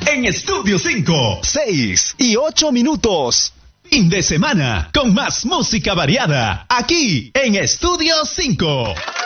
en Estudio 5. 6 y 8 minutos. Fin de semana con más música variada aquí en Estudio 5.